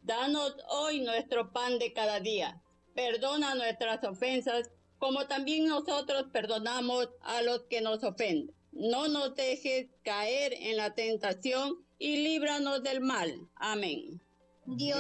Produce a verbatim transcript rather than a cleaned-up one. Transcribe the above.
Danos hoy nuestro pan de cada día. Perdona nuestras ofensas, como también nosotros perdonamos a los que nos ofenden. No nos dejes caer en la tentación y líbranos del mal. Amén. Dios